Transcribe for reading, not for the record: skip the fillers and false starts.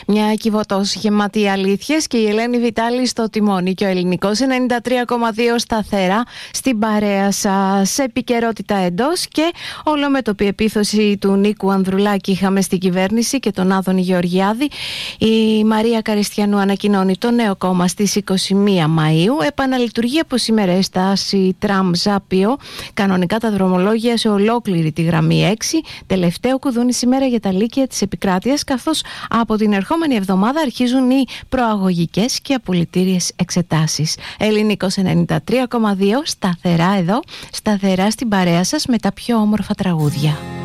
Μια κυβωτόσχηματη αλήθειες και η Ελένη Βιτάλη στο τιμόνι και ο Ελληνικός 93,2 σταθερά στην παρέα σας. Επικαιρότητα εντός και ολομέτωπη επίθεση του Νίκου Ανδρουλάκη είχαμε στην κυβέρνηση και τον Άδωνη Γεωργιάδη. Η Μαρία Καριστιανού ανακοινώνει το νέο κόμμα στις 21 Μαΐου. Επαναλειτουργεί από σήμερα η στάση Τραμ-Ζάπιο. Κανονικά τα δρομολόγια σε ολόκληρη τη γραμμή 6. Τελευταίο κουδούνι σήμερα για τα λύκεια της επικράτειας, καθώς από την ερχόμενη εβδομάδα αρχίζουν οι προαγωγικές και απολυτήριες εξετάσεις. Ελληνικός 93,2 σταθερά εδώ, σταθερά στην παρέα σας με τα πιο όμορφα τραγούδια.